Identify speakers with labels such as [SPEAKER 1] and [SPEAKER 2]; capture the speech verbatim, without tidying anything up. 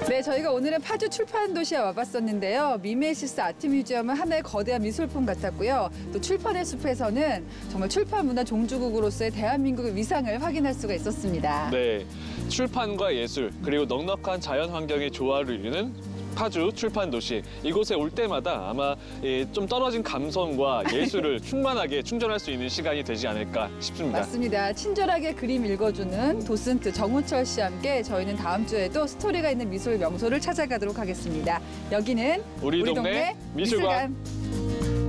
[SPEAKER 1] 네, 저희가 오늘은 파주 출판 도시에 와봤었는데요. 미메시스 아트뮤지엄은 하나의 거대한 미술품 같았고요. 또 출판의 숲에서는 정말 출판 문화 종주국으로서의 대한민국의 위상을 확인할 수가 있었습니다.
[SPEAKER 2] 네, 출판과 예술 그리고 넉넉한 자연 환경의 조화를 이루는 파주 출판 도시. 이곳에 올 때마다 아마 좀 떨어진 감성과 예술을 충만하게 충전할 수 있는 시간이 되지 않을까 싶습니다.
[SPEAKER 1] 맞습니다. 친절하게 그림 읽어주는 도슨트 정우철 씨와 함께 저희는 다음 주에도 스토리가 있는 미술 명소를 찾아가도록 하겠습니다. 여기는
[SPEAKER 2] 우리, 우리 동네, 동네 미술관. 미술관.